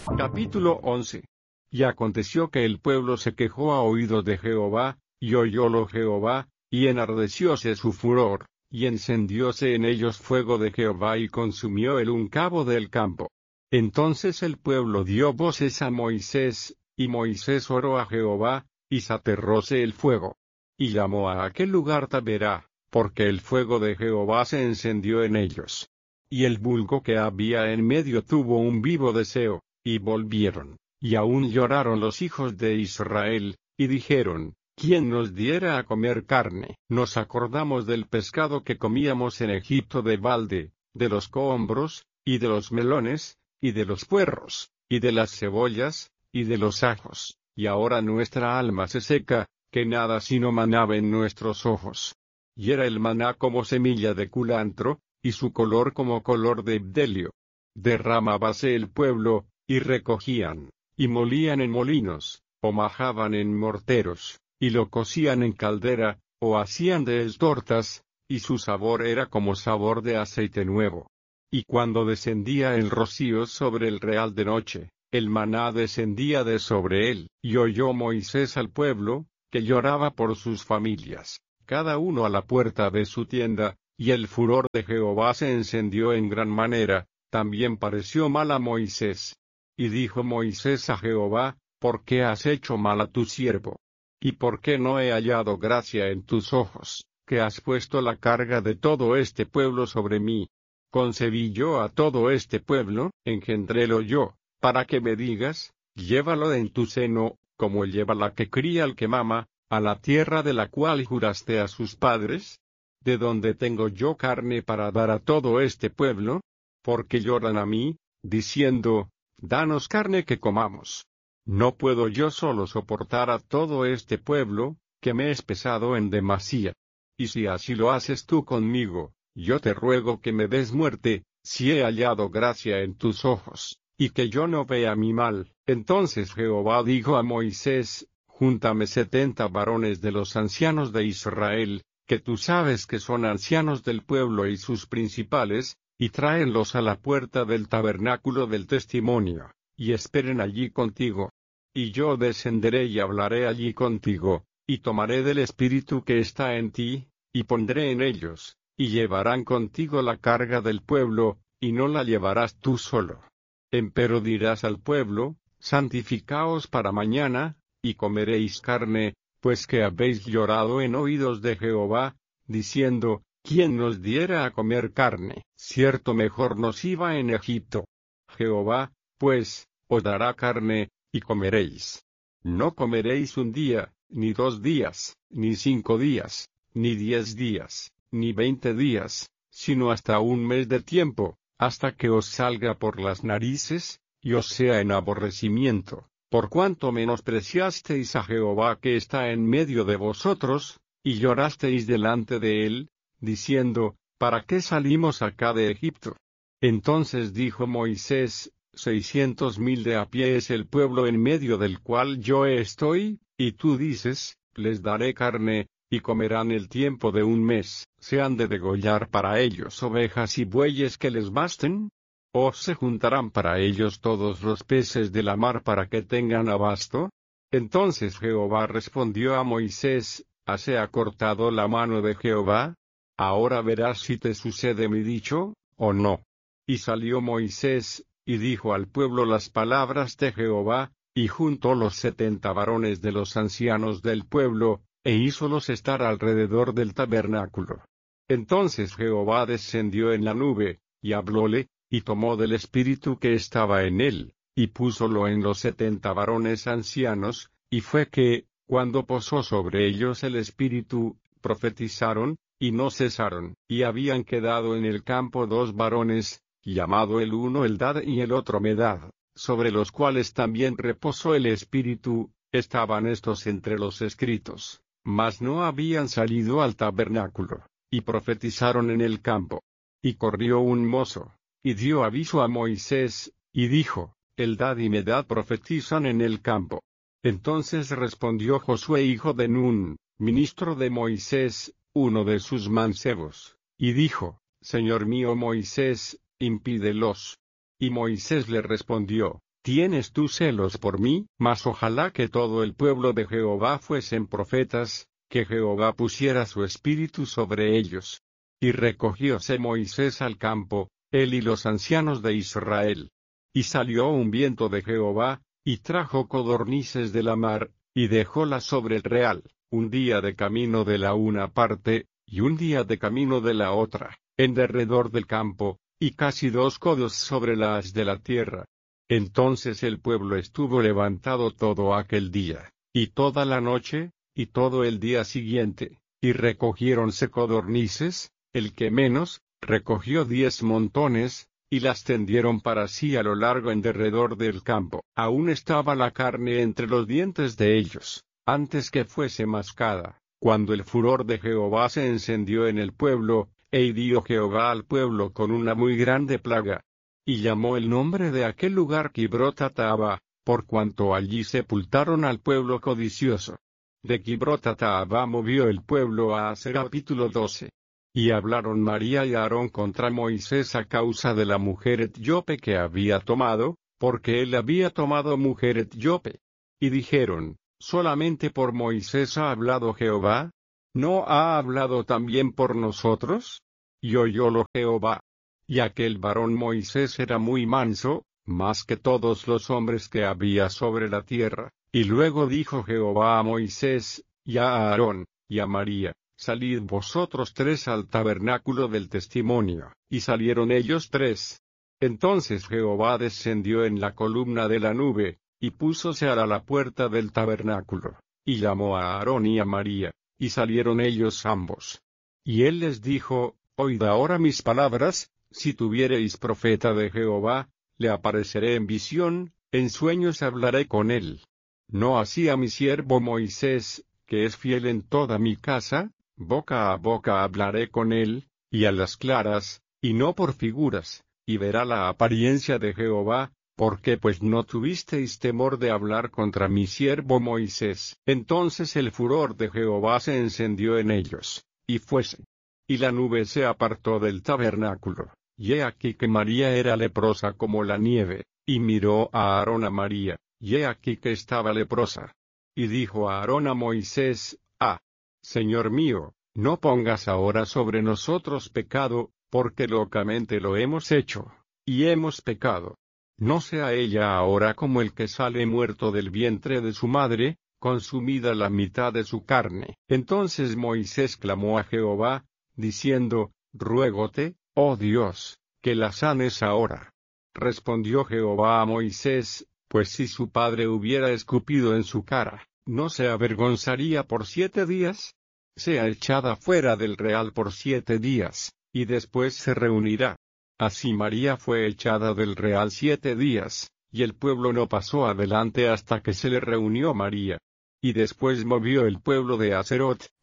Capítulo 11. Y aconteció que el pueblo se quejó a oídos de Jehová, y oyólo Jehová, y enardecióse su furor, y encendióse en ellos fuego de Jehová y consumió el un cabo del campo. Entonces el pueblo dio voces a Moisés, y Moisés oró a Jehová, y se aterróse el fuego. Y llamó a aquel lugar Taberá, porque el fuego de Jehová se encendió en ellos. Y el vulgo que había en medio tuvo un vivo deseo, y volvieron, y aún lloraron los hijos de Israel, y dijeron, ¿quién nos diera a comer carne? Nos acordamos del pescado que comíamos en Egipto de balde, de los cohombros, y de los melones, y de los puerros, y de las cebollas, y de los ajos, y ahora nuestra alma se seca, que nada sino maná ven nuestros ojos. Y era el maná como semilla de culantro, y su color como color de bdelio. Derramábase el pueblo, y recogían, y molían en molinos, o majaban en morteros, y lo cocían en caldera, o hacían de él tortas, y su sabor era como sabor de aceite nuevo. Y cuando descendía el rocío sobre el real de noche, el maná descendía de sobre él, y oyó Moisés al pueblo, que lloraba por sus familias, cada uno a la puerta de su tienda, y el furor de Jehová se encendió en gran manera, también pareció mal a Moisés. Y dijo Moisés a Jehová, ¿por qué has hecho mal a tu siervo? ¿Y por qué no he hallado gracia en tus ojos, que has puesto la carga de todo este pueblo sobre mí? ¿Concebí yo a todo este pueblo, engendrélo yo, para que me digas, llévalo en tu seno, como lleva la que cría al que mama, a la tierra de la cual juraste a sus padres? ¿De dónde tengo yo carne para dar a todo este pueblo? Porque lloran a mí, diciendo, danos carne que comamos. No puedo yo solo soportar a todo este pueblo, que me es pesado en demasía. Y si así lo haces tú conmigo, yo te ruego que me des muerte, si he hallado gracia en tus ojos, y que yo no vea mi mal. Entonces Jehová dijo a Moisés, júntame 70 varones de los ancianos de Israel, que tú sabes que son ancianos del pueblo y sus principales, y tráenlos a la puerta del tabernáculo del testimonio, y esperen allí contigo. Y yo descenderé y hablaré allí contigo, y tomaré del espíritu que está en ti, y pondré en ellos, y llevarán contigo la carga del pueblo, y no la llevarás tú solo. Empero dirás al pueblo, santificaos para mañana, y comeréis carne, pues que habéis llorado en oídos de Jehová, diciendo, ¿quién nos diera a comer carne? Cierto mejor nos iba en Egipto. Jehová, pues, os dará carne, y comeréis. No comeréis un día, ni 2 días, ni 5 días, ni 10 días, ni 20 días, sino hasta un mes de tiempo, hasta que os salga por las narices, y os sea en aborrecimiento, por cuanto menospreciasteis a Jehová que está en medio de vosotros, y llorasteis delante de él, diciendo, ¿para qué salimos acá de Egipto? Entonces dijo Moisés, 600,000 de a pie es el pueblo en medio del cual yo estoy, y tú dices, les daré carne, y comerán el tiempo de un mes, ¿se han de degollar para ellos ovejas y bueyes que les basten? ¿O se juntarán para ellos todos los peces de la mar para que tengan abasto? Entonces Jehová respondió a Moisés, ¿hase acortado la mano de Jehová? Ahora verás si te sucede mi dicho, o no. Y salió Moisés, y dijo al pueblo las palabras de Jehová, y juntó los 70 varones de los ancianos del pueblo, e hízolos estar alrededor del tabernáculo. Entonces Jehová descendió en la nube, y hablóle, y tomó del espíritu que estaba en él, y púsolo en los 70 varones ancianos, y fue que, cuando posó sobre ellos el espíritu, profetizaron, y no cesaron. Y habían quedado en el campo 2 varones, llamado el uno Eldad y el otro Medad, sobre los cuales también reposó el espíritu, estaban estos entre los escritos, mas no habían salido al tabernáculo, y profetizaron en el campo. Y corrió un mozo, y dio aviso a Moisés, y dijo, Eldad y Medad profetizan en el campo. Entonces respondió Josué hijo de Nun, ministro de Moisés, uno de sus mancebos, y dijo, Señor mío Moisés, impídelos. Y Moisés le respondió, ¿Tienes tú celos por mí? Mas ojalá que todo el pueblo de Jehová fuesen profetas, que Jehová pusiera su espíritu sobre ellos. Y recogióse Moisés al campo, él y los ancianos de Israel. Y salió un viento de Jehová, y trajo codornices de la mar, y dejólas sobre el real, un día de camino de la una parte, y un día de camino de la otra, en derredor del campo, y casi 2 codos sobre la haz de la tierra. Entonces el pueblo estuvo levantado todo aquel día, y toda la noche, y todo el día siguiente, y recogiéronse codornices, el que menos, recogió 10 montones, y las tendieron para sí a lo largo en derredor del campo. Aún estaba la carne entre los dientes de ellos, antes que fuese mascada, cuando el furor de Jehová se encendió en el pueblo, e hirió Jehová al pueblo con una muy grande plaga. Y llamó el nombre de aquel lugar Kibrot Hataava, por cuanto allí sepultaron al pueblo codicioso. De Kibrot Hataava movió el pueblo a Hazer. Capítulo 12. Y hablaron María y Aarón contra Moisés a causa de la mujer etíope que había tomado, porque él había tomado mujer etíope. Y dijeron, ¿solamente por Moisés ha hablado Jehová? ¿No ha hablado también por nosotros? Y oyólo Jehová. Y aquel varón Moisés era muy manso, más que todos los hombres que había sobre la tierra. Y luego dijo Jehová a Moisés, y a Aarón, y a María, salid vosotros 3 al tabernáculo del testimonio. Y salieron ellos 3. Entonces Jehová descendió en la columna de la nube, y púsose a la puerta del tabernáculo, y llamó a Aarón y a María, y salieron ellos ambos. Y él les dijo, oíd ahora mis palabras. Si tuviereis profeta de Jehová, le apareceré en visión, en sueños hablaré con él. No así a mi siervo Moisés, que es fiel en toda mi casa, boca a boca hablaré con él, y a las claras, y no por figuras, y verá la apariencia de Jehová, porque pues no tuvisteis temor de hablar contra mi siervo Moisés. Entonces el furor de Jehová se encendió en ellos, y fuese. Y la nube se apartó del tabernáculo. Y he aquí que María era leprosa como la nieve, y miró a Aarón a María, y he aquí que estaba leprosa. Y dijo a Aarón a Moisés, Señor mío, no pongas ahora sobre nosotros pecado, porque locamente lo hemos hecho, y hemos pecado. No sea ella ahora como el que sale muerto del vientre de su madre, consumida la mitad de su carne. Entonces Moisés clamó a Jehová, diciendo, ruégote, oh Dios, que la sanes ahora. Respondió Jehová a Moisés, pues si su padre hubiera escupido en su cara, ¿no se avergonzaría por 7 días? Sea echada fuera del real por 7 días, y después se reunirá. Así María fue echada del real 7 días, y el pueblo no pasó adelante hasta que se le reunió María. Y después movió el pueblo de Hazerot,